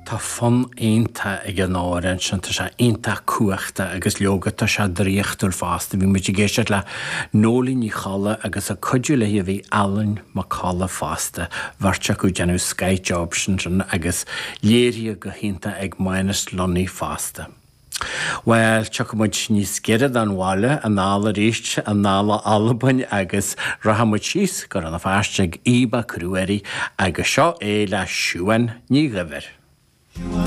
Tá fan éanta ag an áireann sin tá sé éanta cuachta agus leoga tá sé dríochtúil fásta. Bhí muid géisiir le nólainn í chala agus a cuidiú le a bhí Alan má chala fásta bharrte go deanú Sky Jobs sin agus léirí go hénta ag mainas lonaí fásta. Well, tucha muid níos geiread an bháile an nála ríist an nála albain agus rahamid síos gur an fáiste ag íba cruairí agus seo é le siúan ní gabhar.